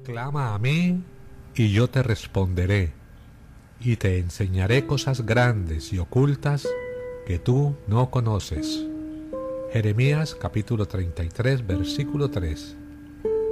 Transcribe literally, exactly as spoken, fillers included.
Clama a mí, y yo te responderé, y te enseñaré cosas grandes y ocultas que tú no conoces. Jeremías capítulo treinta y tres, versículo tres.